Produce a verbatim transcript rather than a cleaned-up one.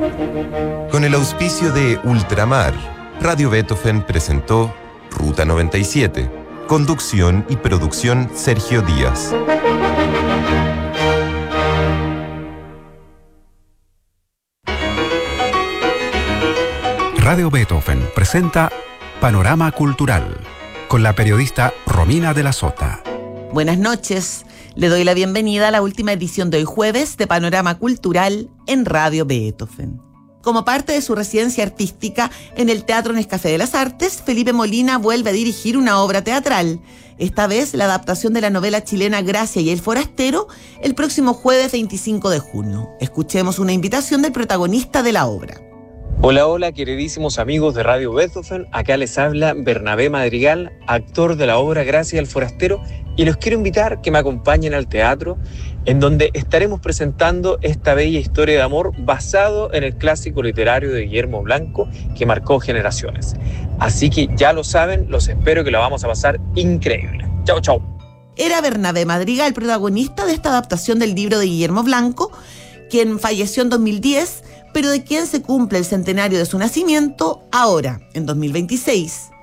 Con el auspicio de Ultramar, Radio Beethoven presentó Ruta noventa y siete. Conducción y producción Sergio Díaz. Radio Beethoven presenta Panorama Cultural con la periodista Romina de la Sota. Buenas noches. Le doy la bienvenida a la última edición de hoy jueves de Panorama Cultural en Radio Beethoven. Como parte de su residencia artística en el Teatro Nescafé de las Artes, Felipe Molina vuelve a dirigir una obra teatral, esta vez la adaptación de la novela chilena Gracia y el forastero, el próximo jueves veinticinco de junio. Escuchemos una invitación del protagonista de la obra. Hola, hola, queridísimos amigos de Radio Beethoven. Acá les habla Bernabé Madrigal, actor de la obra Gracia y el forastero, y los quiero invitar que me acompañen al teatro, en donde estaremos presentando esta bella historia de amor basado en el clásico literario de Guillermo Blanco que marcó generaciones. Así que ya lo saben, los espero, que la vamos a pasar increíble. Chao, chao. Era Bernabé Madrigal, protagonista de esta adaptación del libro de Guillermo Blanco, quien falleció en dos mil diez, pero de quien se cumple el centenario de su nacimiento ahora, en dos mil veintiséis.